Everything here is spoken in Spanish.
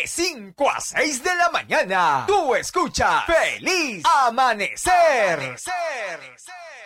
De 5 a 6 de la mañana, tú escuchas Feliz Amanecer.